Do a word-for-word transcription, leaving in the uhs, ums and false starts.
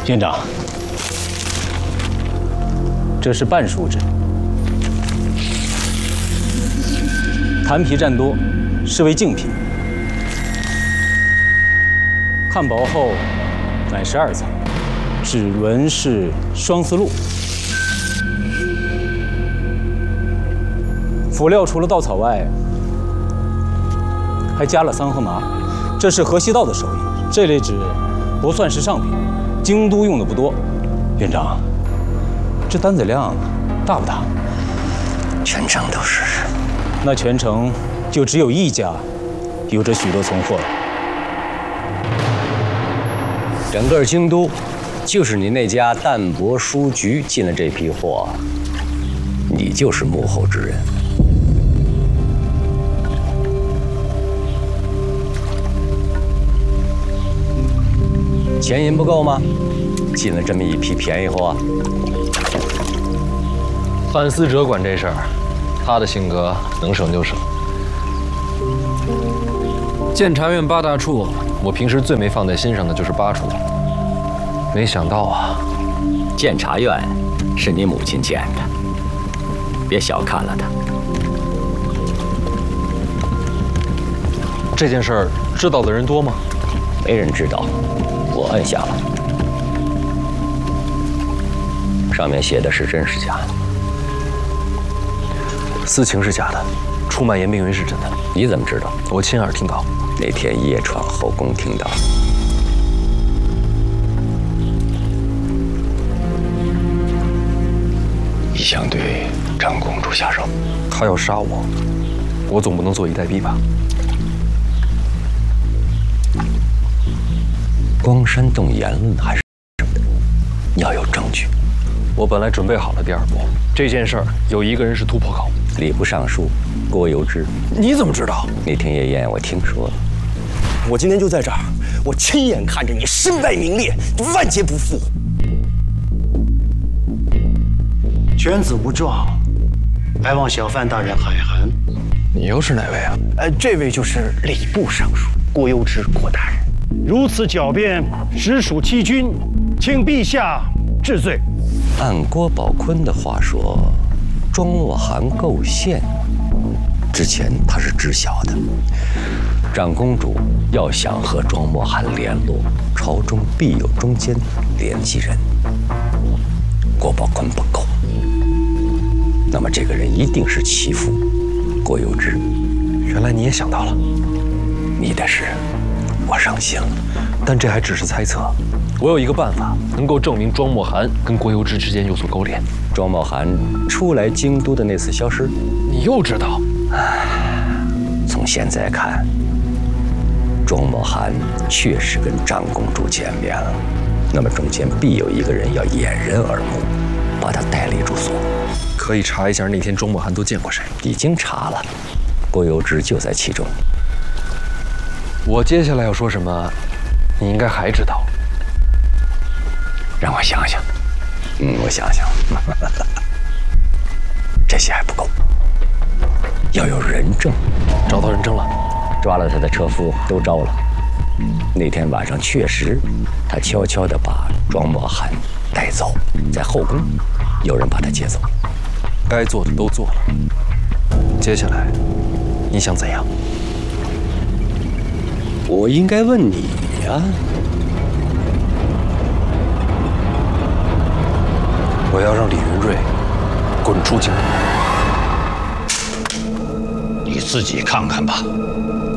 院长，这是半熟制，坛皮占多，是为净品。看薄后乃是二层，指纹是双丝路。辅料除了稻草外，还加了桑和麻，这是河西道的手艺。这类纸不算是上品，京都用的不多。院长，这单子量大不大？ 全城都是。 那全城就只有一家有着许多存货了。 整个京都，就是你那家淡泊书局进了这批货，你就是幕后之人。钱银不够吗？进了这么一批便宜货。 范思哲管这事儿，他的性格能省就省。监察院八大处，我平时最没放在心上的就是八处。没想到啊， 监察院是你母亲建的，别小看了他。 这件事儿知道的人多吗？ 没人知道。我摁下了，上面写的是真是假的？ 私情是假的，出卖严冰云是真的。 你怎么知道？ 我亲耳听到。 那天夜闯后宫听到。你想对长公主下手？ 他要杀我，我总不能坐以待毙吧？ 光煽动言论还是什么的？要有证据。 我本来准备好了第二步，这件事儿有一个人是突破口。 礼部尚书郭攸之。 你怎么知道？ 那天夜宴我听说了。 我今天就在这儿，我亲眼看着你身败名裂，万劫不复。 犬子无状，还望小范大人海涵。 你又是哪位啊？ 呃，这位就是礼部尚书郭攸之郭大人。 如此狡辩，实属欺君，请陛下治罪。 按郭宝坤的话说，庄若涵构陷之前他是知晓的。长公主要想和庄若涵联络，朝中必有中间联系人。郭宝坤不够，那么这个人一定是欺负郭攸之。 原来你也想到了。 你的事我上心了， 但这还只是猜测。我有一个办法，能够证明庄莫涵跟郭攸之之间有所勾连。 庄莫涵初来京都的那次消失， 你又知道？ 从现在看，庄莫涵确实跟长公主见面了。那么中间必有一个人要掩人耳目，把他带离住所。 可以查一下那天庄莫涵都见过谁？ 已经查了，郭攸之就在其中。 我接下来要说什么，你应该还知道。 让我想想，嗯，我想想，这些还不够，要有人证。 找到人证了， 抓了他的车夫都招了。那天晚上确实，他悄悄地把庄莫涵带走，在后宫，有人把他接走。 该做的都做了，接下来你想怎样？ 我应该问你呀。 我要让李云瑞滚出京都。 你自己看看吧。